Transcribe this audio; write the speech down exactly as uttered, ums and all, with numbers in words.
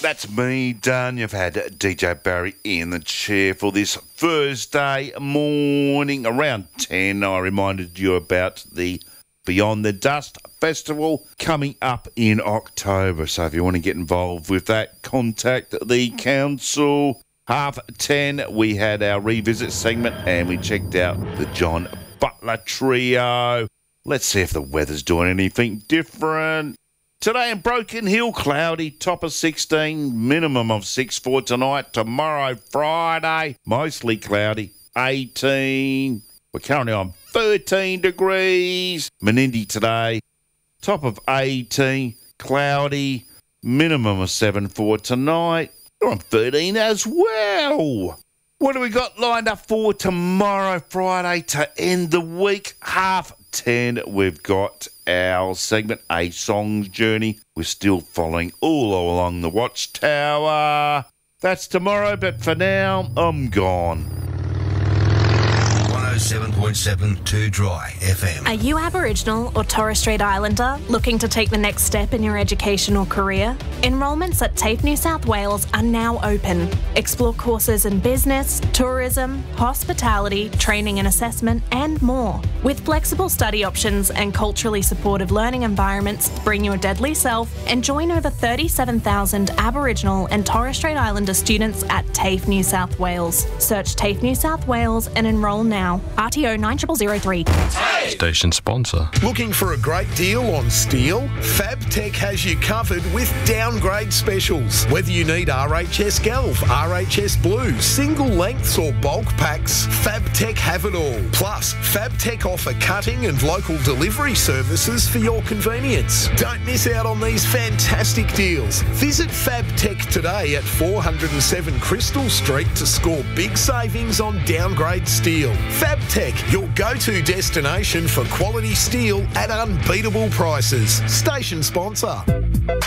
That's me done. You've had D J Barry in the chair for this Thursday morning. Around ten, I reminded you about the Beyond the Dust Festival coming up in October. So if you want to get involved with that, contact the council. Half ten, we had our revisit segment and we checked out the John Butler Trio. Let's see if the weather's doing anything different. Today in Broken Hill, cloudy, top of sixteen, minimum of six for tonight. Tomorrow, Friday, mostly cloudy, eighteen. We're currently on thirteen degrees. Menindee today, top of eighteen, cloudy, minimum of seven for tonight. We're on thirteen as well. What do we got lined up for tomorrow, Friday, to end the week? Half ten, we've got our segment, A Song's Journey. We're still following all along the Watchtower. That's tomorrow, but for now, I'm gone. one oh seven point seven Two Dry F M. Are you Aboriginal or Torres Strait Islander looking to take the next step in your education or career? Enrolments at TAFE New South Wales are now open. Explore courses in business, tourism, hospitality, training and assessment, and more. With flexible study options and culturally supportive learning environments, bring your deadly self and join over thirty-seven thousand Aboriginal and Torres Strait Islander students at TAFE New South Wales. Search TAFE New South Wales and enrol now. R T O nine zero zero zero three. Station sponsor. Looking for a great deal on steel? FabTech has you covered with downgrade specials. Whether you need R H S Galv, R H S Blue, single lengths or bulk packs, FabTech have it all. Plus, FabTech offer cutting and local delivery services for your convenience. Don't miss out on these fantastic deals. Visit FabTech today at four oh seven Crystal Street to score big savings on downgrade steel. FabTech, your go-to destination for quality steel at unbeatable prices. Station sponsor.